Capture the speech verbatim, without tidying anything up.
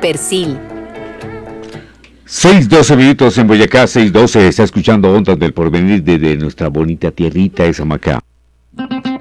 Persil. seis doce minutos en Boyacá, seis doce, está escuchando Ondas del Porvenir desde nuestra bonita tierrita de Samacá.